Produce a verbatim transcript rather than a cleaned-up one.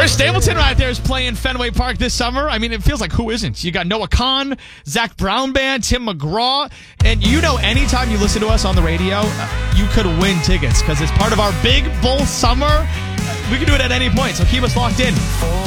Chris Stapleton right there is playing Fenway Park this summer. I mean, it feels like who isn't? You got Noah Kahn, Zach Brown Band, Tim McGraw, and you know anytime you listen to us on the radio, uh, you could win tickets because it's part of our Big Bull Summer. We can do it at any point, so keep us locked in.